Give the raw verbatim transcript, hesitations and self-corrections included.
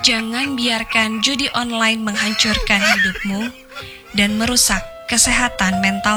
Jangan biarkan judi online menghancurkan hidupmu dan merusak kesehatan mental